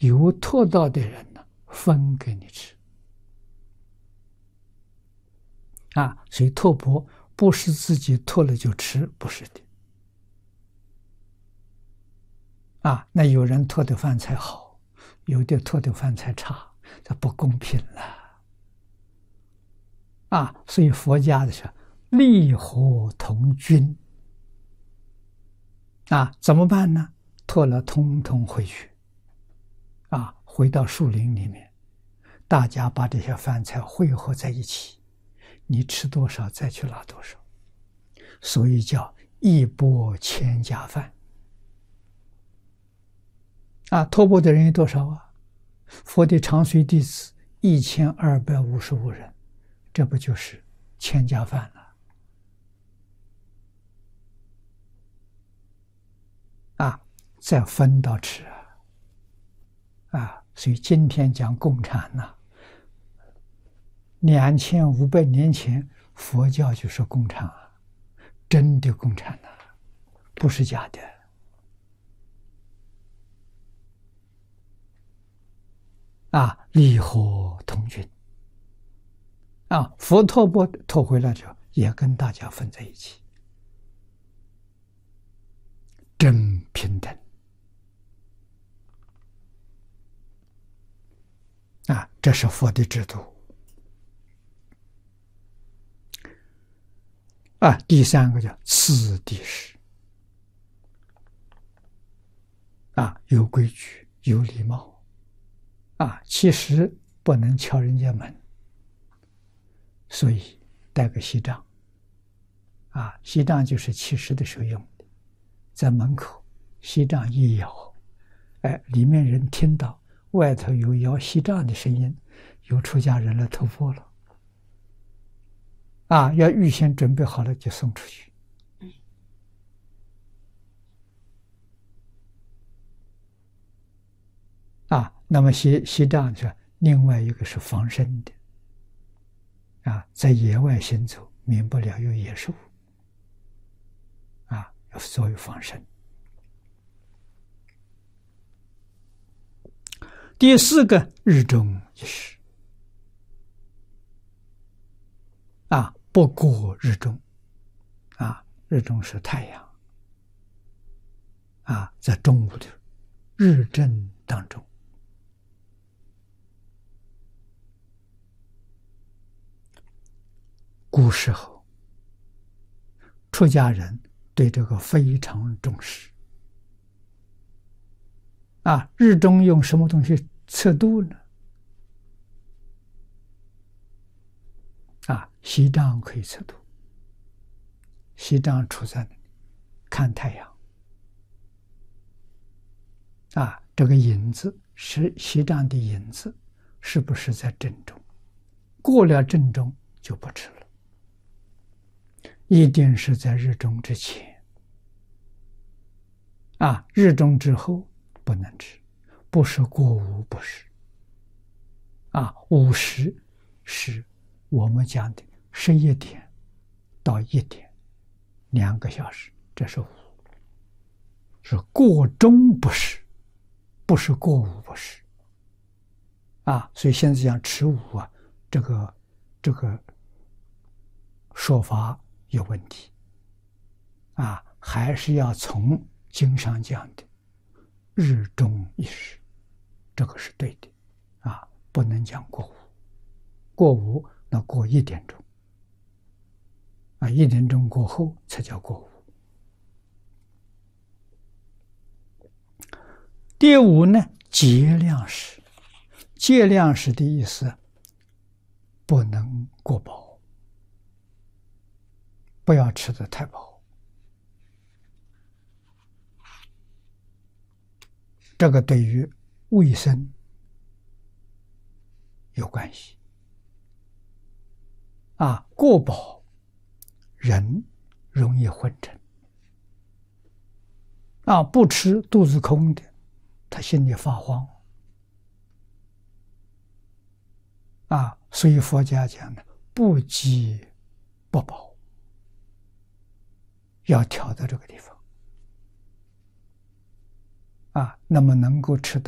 有托到的人呢，分给你吃。所以托钵不是自己托了就吃，不是的。那有人托的饭菜好，有的托的饭菜差，这不公平了。所以佛家的是利和同均。怎么办呢？托了通通回去。回到树林里面，大家把这些饭菜汇合在一起，你吃多少再去拿多少，所以叫一钵千家饭。托钵的人有多少啊？佛的长随弟子1255人，这不就是千家饭了？再分到吃所以今天讲共产2500年前佛教就是共产真的共产不是假的。利和同均。佛托钵托回来之后，也跟大家分在一起，真平等。这是佛的制度。第三个叫次第式。有规矩，有礼貌。其实不能敲人家门，所以带个锡杖。锡杖就是乞食的时候用的，在门口锡杖一摇，里面人听到外头有摇锡杖的声音，有出家人来托钵了。要预先准备好了就送出去。那么锡杖是另外一个是防身的。在野外行走，免不了有野兽。要作为防身。第四个日中一时。不过日中。日中是太阳。在中午的日正当中。古时候出家人对这个非常重视。日中用什么东西测度呢？锡杖可以测度。锡杖处在那里看太阳。这个影子是锡杖的影子，是不是在正中？过了正中就不吃了，一定是在日中之前。日中之后不能吃，不是过午不食。午时是我们讲的11点到1点，2个小时，这是午。是过中不食，不是过午不食。所以现在讲吃午这个说法有问题。还是要从经上讲的日中一时，这个是对的。不能讲过午。过午那过1点钟。1点钟过后才叫过午。第五呢，节量食。节量食的意思，不能过饱，不要吃得太饱。这个对于卫生有关系。过饱人容易昏沉。不吃肚子空的，他心里发慌。所以佛家讲的不饥不饱，要调到这个地方。那么能够吃到